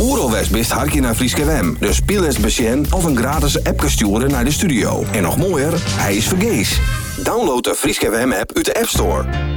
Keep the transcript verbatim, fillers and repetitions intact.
Oerol West best harkje naar Frieske W M. Dus speel eens besjen of een gratis app sturen naar de studio. En nog mooier, hij is vergees. Download de Frieske W M app uit de App Store.